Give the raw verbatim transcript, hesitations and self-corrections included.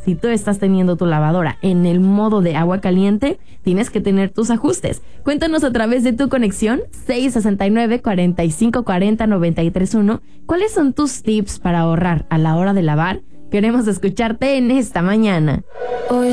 si tú estás teniendo tu lavadora en el modo de agua caliente, tienes que tener tus ajustes. Cuéntanos a través de tu conexión seis sesenta y nueve, cuarenta y cinco cuarenta, noventa y tres uno. ¿Cuáles son tus tips para ahorrar a la hora de lavar? Queremos escucharte en esta mañana.